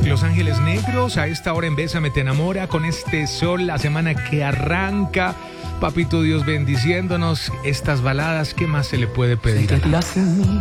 Los Ángeles Negros, a esta hora en Bésame Te Enamora, con este sol, la semana que arranca. Papito Dios bendiciéndonos estas baladas, ¿qué más se le puede pedir?